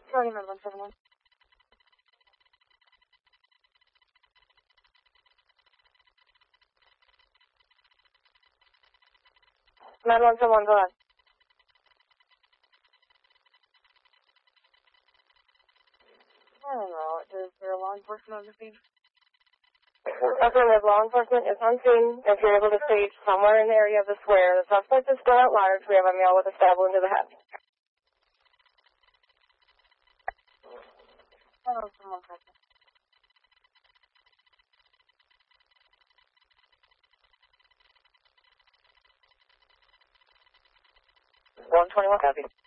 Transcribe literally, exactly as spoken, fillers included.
Charlie, nine one seven one. nine one seven one, go ahead. I don't know. Is there law enforcement on the scene? Affirmative, law enforcement is on scene. If you're able to stage somewhere in the area of the square, the suspect is still at large. We have a male with a stab wound to the head. Hello, someone present. one twenty-one, copy.